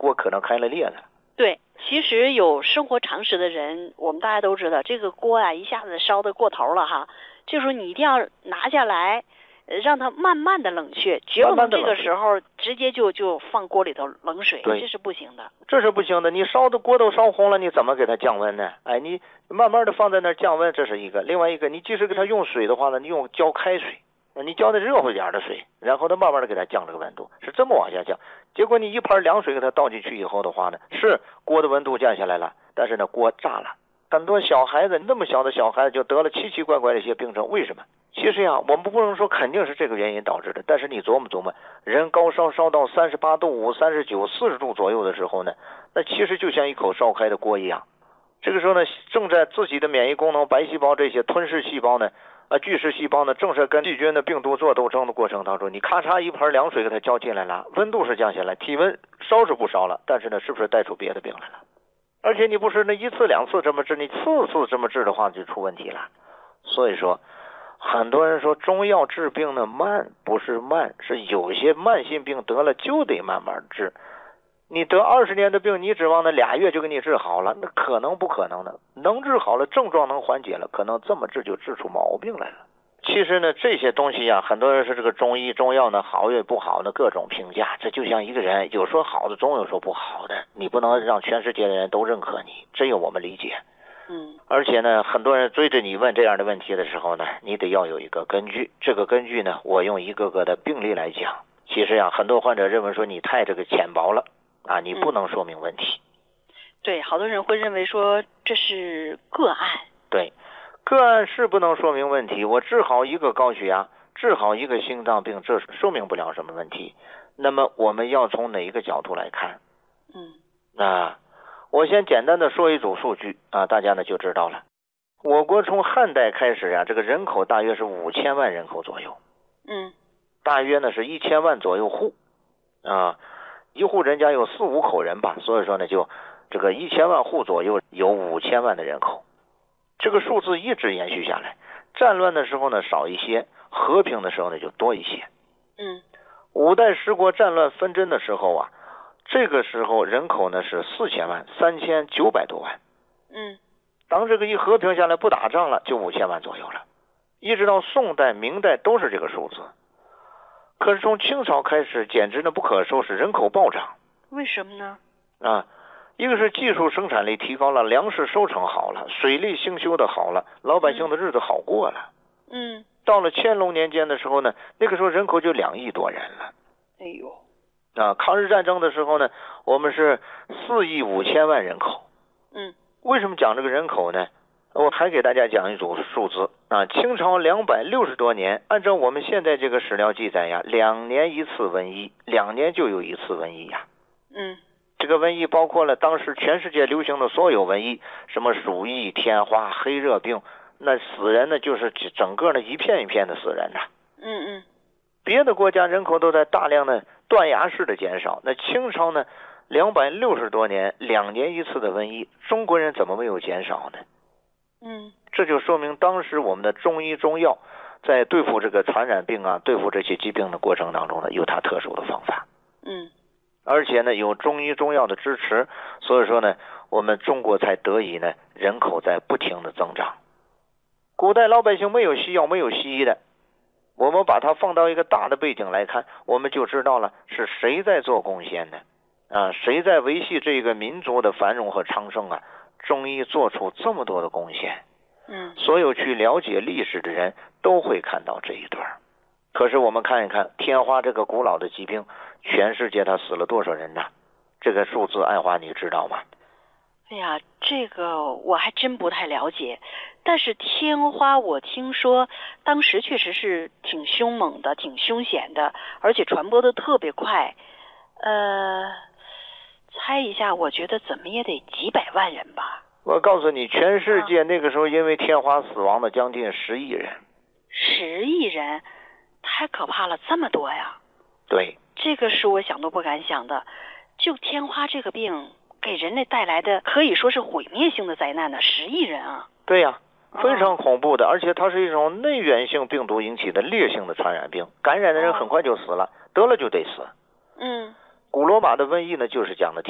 锅可能开了裂了。 对，其实有生活常识的人，我们大家都知道，这个锅啊一下子烧得过头了哈，这时候你一定要拿下来，让它慢慢的冷却，绝不能这个时候直接就放锅里头冷水，这是不行的。 这是不行的，你烧的锅都烧红了，你怎么给它降温呢？哎，你慢慢的放在那儿降温，这是一个。另外一个，你即使给它用水的话呢，你用浇开水，你浇的热乎点的水，然后呢慢慢的给它降这个温度，是这么往下降。结果你一盆凉水给它倒进去以后的话呢，是锅的温度降下来了，但是呢锅炸了。很多小孩子，那么小的小孩子就得了奇奇怪怪的一些病症，为什么？其实呀，我们不能说肯定是这个原因导致的，但是你琢磨琢磨，人高烧烧到38度5、39、40度左右的时候呢，那其实就像一口烧开的锅一样。这个时候呢，正在自己的免疫功能、白细胞这些吞噬细胞呢，巨噬细胞呢，正是跟细菌的病毒做斗争的过程当中，你咔嚓一盆凉水给它浇进来了，温度是降下来，体温烧是不烧了，但是呢，是不是带出别的病来了？而且你不是那一次两次这么治，你次次这么治的话就出问题了。所以说很多人说中药治病呢慢，不是慢，是有些慢性病得了就得慢慢治。你得20年的病，你指望那2月就给你治好了，那可能不可能的。能治好了，症状能缓解了，可能这么治就治出毛病来了。其实呢，这些东西啊，很多人说这个中医中药呢好与不好呢，各种评价。这就像一个人，有说好的，总有说不好的，你不能让全世界的人都认可你，这个我们理解。而且呢，很多人追着你问这样的问题的时候呢，你得要有一个根据。这个根据呢，我用一个个的病例来讲。其实呀，很多患者认为说你太这个浅薄了啊，你不能说明问题。 对，好多人会认为说这是个案。 对，个案是不能说明问题。我治好一个高血压，治好一个心脏病，这说明不了什么问题。那么我们要从哪一个角度来看？我先简单的说一组数据啊，大家呢就知道了。我国从汉代开始呀，这个人口大约是5000万人口左右。大约呢是1000万左右户啊，一户人家有4、5口人吧，所以说呢就这个1000万户左右有5000万的人口。这个数字一直延续下来，战乱的时候呢少一些，和平的时候呢就多一些。五代十国战乱纷争的时候啊，这个时候人口呢是4000万，3900多万。当这个一和平下来不打仗了，就5000万左右了。一直到宋代明代都是这个数字。可是从清朝开始简直呢不可收拾，人口暴涨。 为什么呢？ 一个是技术生产力提高了，粮食收成好了，水利兴修的好了，老百姓的日子好过了。到了乾隆年间的时候呢，那个时候人口就2亿多人了。抗日战争的时候呢，我们是4亿5千万人口。为什么讲这个人口呢？我还给大家讲一组数字啊，清朝260多年，按照我们现在这个史料记载呀，2年一次瘟疫，2年就有一次瘟疫呀。这个瘟疫包括了当时全世界流行的所有瘟疫，什么鼠疫、天花、黑热病，那死人呢就是整个呢一片一片的死人呐。别的国家人口都在大量的断崖式的减少，那清朝呢260多年2年一次的瘟疫，中国人怎么没有减少呢？这就说明当时我们的中医中药在对付这个传染病啊，对付这些疾病的过程当中呢，有它特殊的方法。而且呢有中医中药的支持，所以说呢我们中国才得以呢人口在不停的增长。古代老百姓没有西药没有西医的，我们把它放到一个大的背景来看，我们就知道了是谁在做贡献呢？谁在维系这个民族的繁荣和昌盛啊？中医做出这么多的贡献。所有去了解历史的人都会看到这一段。可是我们看一看天花这个古老的疾病，全世界它死了多少人呢？这个数字爱华你知道吗？ 哎呀，这个我还真不太了解。但是天花我听说当时确实是挺凶猛的，挺凶险的，而且传播的特别快。猜一下，我觉得怎么也得几百万人吧。 我告诉你，全世界那个时候因为天花死亡的将近10亿人。 10亿人，太可怕了，这么多呀。 对， 这个是我想都不敢想的。就天花这个病给人类带来的可以说是毁灭性的灾难呢，10亿人啊。 对呀，非常恐怖的，而且它是一种内源性病毒引起的烈性的传染病，感染的人很快就死了，得了就得死。 嗯， 古罗马的瘟疫呢，就是讲的